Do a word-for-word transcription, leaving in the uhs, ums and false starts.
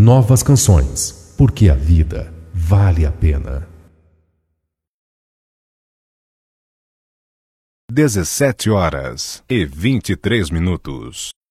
novas canções, porque a vida vale a pena. dezessete horas e vinte e três minutos.